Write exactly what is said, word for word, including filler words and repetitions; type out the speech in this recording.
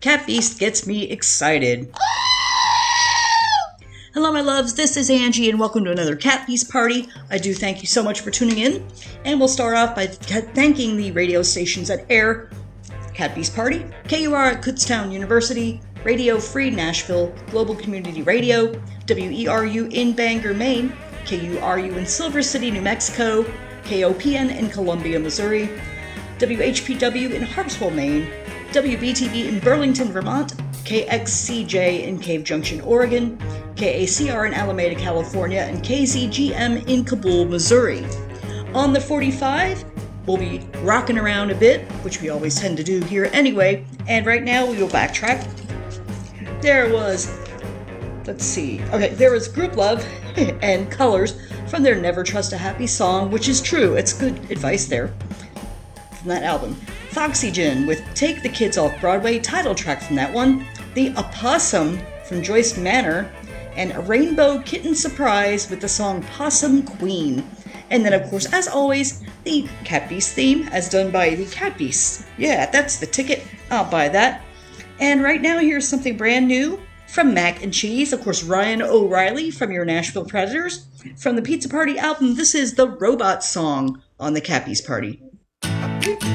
Cat Beast gets me excited. Hello, my loves. This is Angie, and welcome to another Cat Beast party. I do thank you so much for tuning in, and we'll start off by thanking the radio stations that air Cat Beast Party: K U R at Kutztown University, Radio Free Nashville, Global Community Radio, W E R U in Bangor, Maine, K U R U in Silver City, New Mexico, K O P N in Columbia, Missouri, W H P W in Harpswell, Maine, W B T V in Burlington, Vermont, K X C J in Cave Junction, Oregon, K A C R in Alameda, California, and K Z G M in Kabul, Missouri. On the forty-five, we'll be rocking around a bit, which we always tend to do here anyway, and right now we will backtrack. There was, let's see, okay, there was Group Love and Colors from their Never Trust a Happy song, which is true, it's good advice there, from that album. Foxygen with Take the Kids Off Broadway, title track from that one. The Opossum from Joyce Manor, and a Rainbow Kitten Surprise with the song Possum Queen. And then, of course, as always, the Cat Beast theme, as done by the Cat Beasts. Yeah, that's the ticket. I'll buy that. And right now, here's something brand new from Mac and Cheese. Of course, Ryan O'Reilly from your Nashville Predators. From the Pizza Party album, this is the Robot Song on the Cat Beast Party.